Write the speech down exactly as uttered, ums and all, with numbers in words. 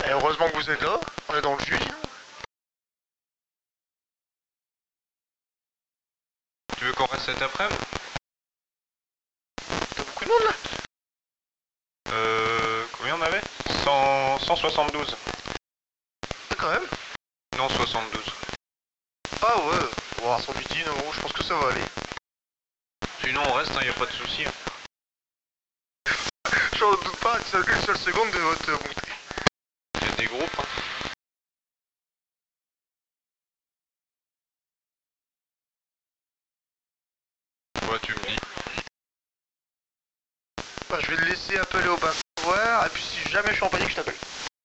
Et heureusement que vous êtes là, on est dans le jus sinon. Tu veux qu'on reste cet après-midi? T'as beaucoup de monde là? Euh... Combien on avait cent... cent soixante-douze. Ah, quand même. Non, soixante-douze. Ah ouais, bon, son midi, non, je pense que ça va aller. Sinon on reste, hein, y a pas de souci. J'en doute pas une seule, une seule seconde de votre montée. Il y a des groupes, hein. Ouais, tu me dis. Bah, je vais le laisser appeler au bain voir, et puis si jamais je suis en panique, je t'appelle.